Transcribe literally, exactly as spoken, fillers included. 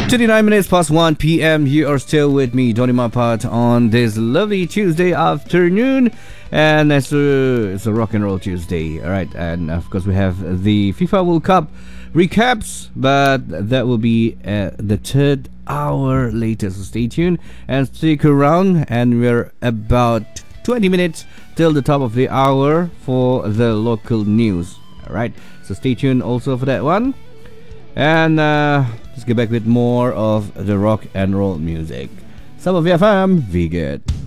twenty-nine minutes past one p m. You are still with me, Donny Mapat, on this lovely Tuesday afternoon. And it's a, it's a rock and roll Tuesday. Alright, and of course, we have the FIFA World Cup recaps, but that will be uh, the third hour later. So stay tuned and stick around. And we're about twenty minutes till the top of the hour for the local news. Alright, so stay tuned also for that one. And uh, let's get back with more of the rock and roll music. Some of F M, we get.